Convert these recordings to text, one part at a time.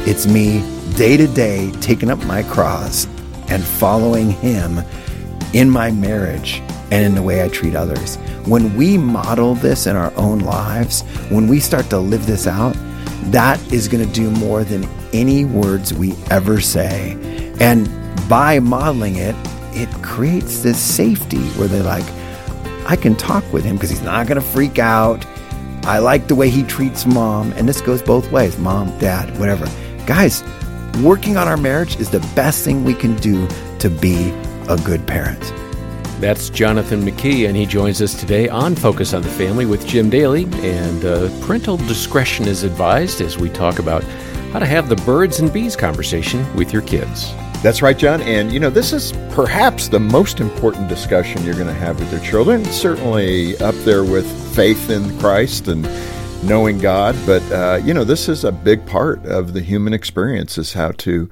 It's me day to day taking up my cross and following him in my marriage and in the way I treat others. When we model this in our own lives, when we start to live this out, that is going to do more than any words we ever say. And by modeling it, it creates this safety where they're like, I can talk with him because he's not going to freak out. I like the way he treats mom. And this goes both ways, mom, dad, whatever. Guys, working on our marriage is the best thing we can do to be a good parent. That's Jonathan McKee, and he joins us today on Focus on the Family with Jim Daly. And parental discretion is advised as we talk about how to have the birds and bees conversation with your kids. That's right, John. And, this is perhaps the most important discussion you're going to have with your children. It's certainly up there with faith in Christ and knowing God. But, this is a big part of the human experience, is how to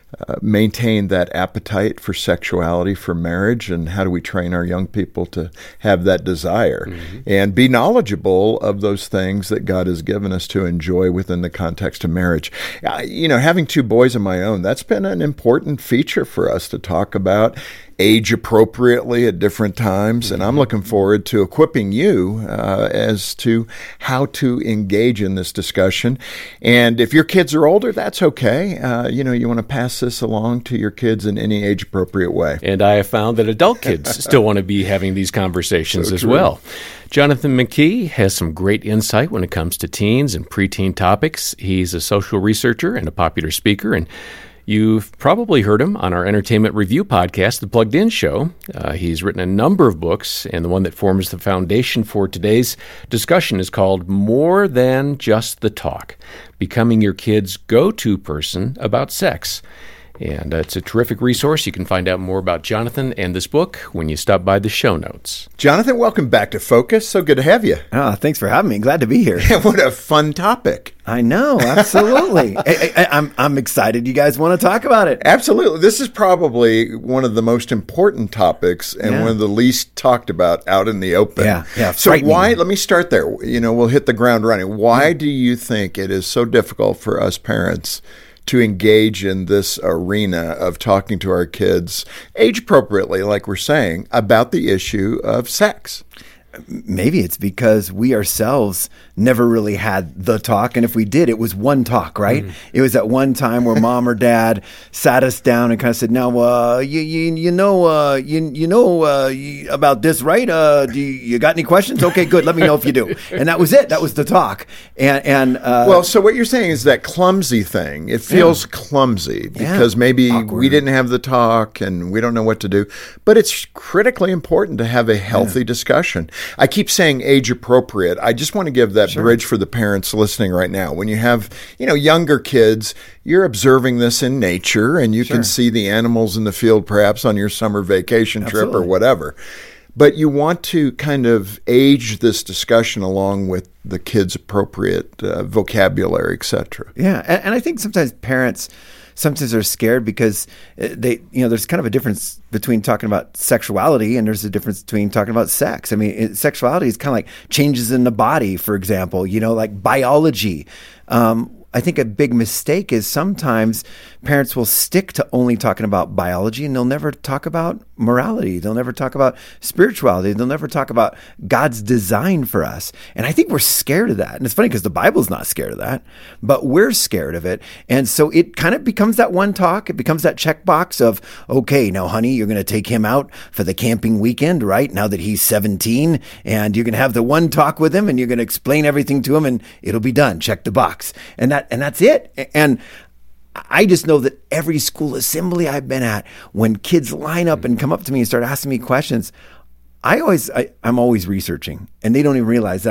maintain that appetite for sexuality, for marriage, and how do we train our young people to have that desire and be knowledgeable of those things that God has given us to enjoy within the context of marriage. Having two boys of my own, that's been an important feature for us to talk about age appropriately at different times. And I'm looking forward to equipping you as to how to engage in this discussion. And if your kids are older, that's okay. You want to pass this along to your kids in any age appropriate way. And I have found that adult kids still want to be having these conversations as well. Jonathan McKee has some great insight when it comes to teens and preteen topics. He's a social researcher and a popular speaker, and you've probably heard him on our entertainment review podcast, The Plugged In Show. He's written a number of books, and the one that forms the foundation for today's discussion is called More Than Just the Talk, Becoming Your Kid's Go-To Person About Sex. And it's a terrific resource. You can find out more about Jonathan and this book when you stop by the show notes. Jonathan, welcome back to Focus. So good to have you. Oh, thanks for having me. Glad to be here. What a fun topic. I know, absolutely. I'm excited you guys want to talk about it. Absolutely. This is probably one of the most important topics and one of the least talked about out in the open. Yeah. So let me start there. We'll hit the ground running. Why do you think it is so difficult for us parents to engage in this arena of talking to our kids age appropriately, like we're saying, about the issue of sex? Maybe it's because we ourselves never really had the talk. And if we did, it was one talk, right? It was at one time where mom or dad sat us down and kind of said, now, you know about this, right? Do you got any questions? Okay, good. Let me know if you do. And that was it. That was the talk. Well, so what you're saying is that clumsy thing. It feels clumsy because maybe awkward. We didn't have the talk and we don't know what to do. But it's critically important to have a healthy discussion. I keep saying age appropriate. I just want to give that bridge for the parents listening right now. When you have, younger kids, you're observing this in nature and you can see the animals in the field perhaps on your summer vacation trip or whatever. But you want to kind of age this discussion along with the kids' appropriate vocabulary, et cetera. Yeah, and I think sometimes parents are scared because there's kind of a difference between talking about sexuality and there's a difference between talking about sex. I mean, sexuality is kind of like changes in the body, for example, like biology. I think a big mistake is sometimes parents will stick to only talking about biology and they'll never talk about morality. They'll never talk about spirituality. They'll never talk about God's design for us. And I think we're scared of that. And it's funny because the Bible's not scared of that, but we're scared of it. And so it kind of becomes that one talk. It becomes that checkbox of, okay, now, honey, you're going to take him out for the camping weekend, right? Now that he's 17, and you're going to have the one talk with him and you're going to explain everything to him and it'll be done. Check the box. And that's it. And I just know that every school assembly I've been at, when kids line up and come up to me and start asking me questions, I'm always researching, and they don't even realize that